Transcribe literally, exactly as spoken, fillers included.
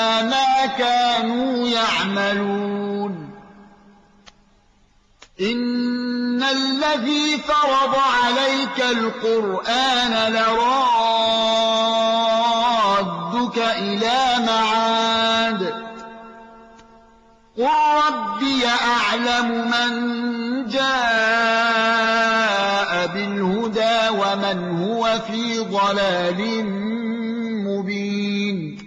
ما كانوا يعملون إن الذي فرض عليك القرآن لرادك إلى معاد قل ربي أعلم من جاء بالهدى ومن هو في ضلال مبين